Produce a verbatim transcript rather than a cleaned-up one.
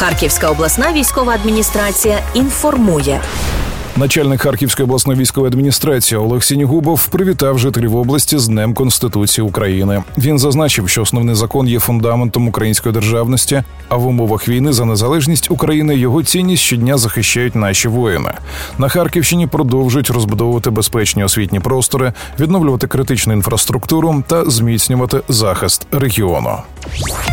Харківська обласна військова адміністрація інформує. Начальник Харківської обласної військової адміністрації Олег Сінігубов привітав жителів області з Днем Конституції України. Він зазначив, що основний закон є фундаментом української державності, а в умовах війни за незалежність України його цінність щодня захищають наші воїни. На Харківщині продовжують розбудовувати безпечні освітні простори, відновлювати критичну інфраструктуру та зміцнювати захист регіону.